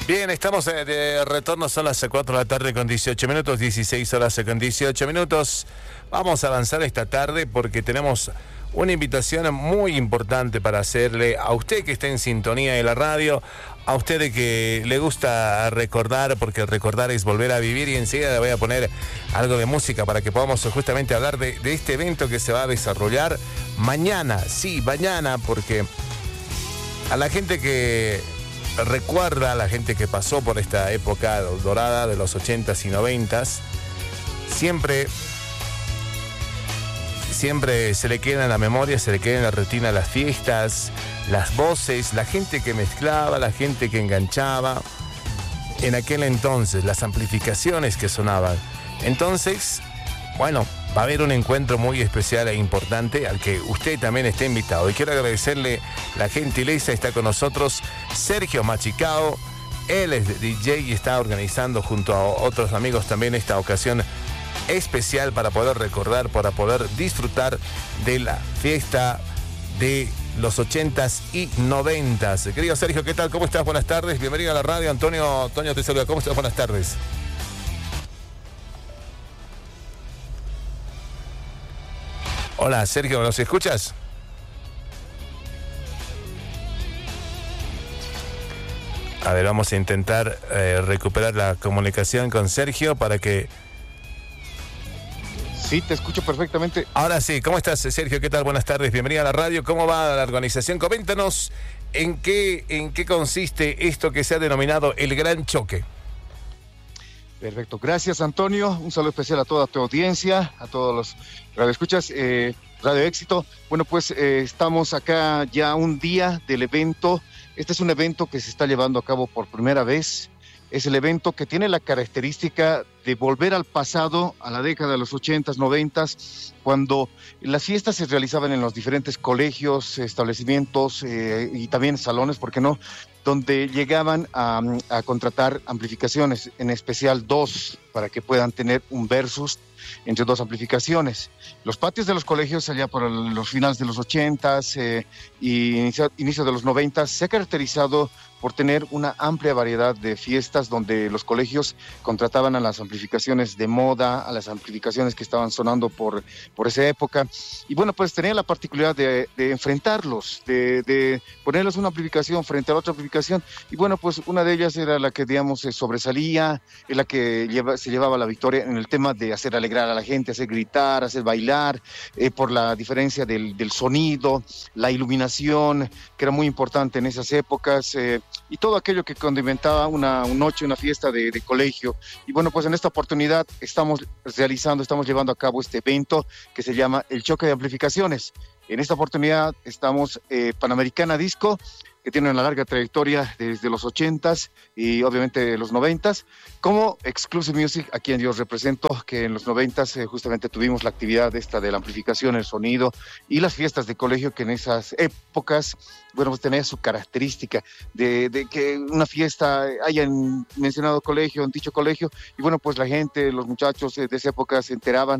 Bien, estamos de retorno, son las 4 de la tarde con 18 minutos, 16 horas con 18 minutos. Vamos a avanzar esta tarde porque tenemos una invitación muy importante para hacerle a usted que está en sintonía de la radio, a usted que le gusta recordar, porque recordar es volver a vivir, y enseguida le voy a poner algo de música para que podamos justamente hablar de este evento que se va a desarrollar mañana, sí, mañana, porque a la gente que recuerda, a la gente que pasó por esta época dorada de los 80s y 90s, siempre se le queda en la memoria, se le queda en la retina las fiestas, las voces, la gente que mezclaba, la gente que enganchaba. En aquel entonces, las amplificaciones que sonaban. Entonces, bueno, va a haber un encuentro muy especial e importante al que usted también está invitado. Y quiero agradecerle la gentileza, está con nosotros Sergio Machicao. Él es DJ y está organizando junto a otros amigos también esta ocasión especial para poder recordar, para poder disfrutar de la fiesta de los 80s y 90s. Querido Sergio, ¿qué tal? ¿Cómo estás? Buenas tardes. Bienvenido a la radio. Antonio te saluda. ¿Cómo estás? Buenas tardes. Hola, Sergio, ¿nos escuchas? A ver, vamos a intentar recuperar la comunicación con Sergio para que... Sí, te escucho perfectamente. Ahora sí, ¿cómo estás, Sergio? ¿Qué tal? Buenas tardes, bienvenida a la radio. ¿Cómo va la organización? Coméntanos en qué consiste esto que se ha denominado el Gran Choque. Perfecto, gracias, Antonio. Un saludo especial a toda tu audiencia, a todos los radioescuchas, Radio Éxito. Bueno, pues estamos acá ya un día del evento. Este es un evento que se está llevando a cabo por primera vez. Es el evento que tiene la característica de volver al pasado, a la década de los 80s, 90s, cuando las fiestas se realizaban en los diferentes colegios, establecimientos y también salones, ¿por qué no?, donde llegaban a contratar amplificaciones, en especial dos, para que puedan tener un versus entre dos amplificaciones. Los patios de los colegios allá por los finales de los 80s y inicio de los 90s se ha caracterizado por tener una amplia variedad de fiestas donde los colegios contrataban a las amplificaciones de moda, a las amplificaciones que estaban sonando por esa época. Y bueno, pues tenía la particularidad de enfrentarlos, de ponerles una amplificación frente a otra amplificación. Y bueno, pues una de ellas era la que, digamos, sobresalía, es la que se llevaba la victoria en el tema de hacer alegrar a la gente, hacer gritar, hacer bailar, por la diferencia del sonido, la iluminación, que era muy importante en esas épocas, y todo aquello que condimentaba una noche, una fiesta de colegio. Y bueno, pues en esta oportunidad estamos llevando a cabo este evento que se llama El Choque de Amplificaciones. En esta oportunidad estamos Panamericana Disco, que tiene una larga trayectoria desde los 80s y obviamente los 90s, como Exclusive Music, a quien yo represento, que en los 90s justamente tuvimos la actividad esta de la amplificación, el sonido y las fiestas de colegio, que en esas épocas, bueno, pues tenía su característica de que una fiesta hayan mencionado colegio, en dicho colegio, y bueno, pues la gente, los muchachos de esa época se enteraban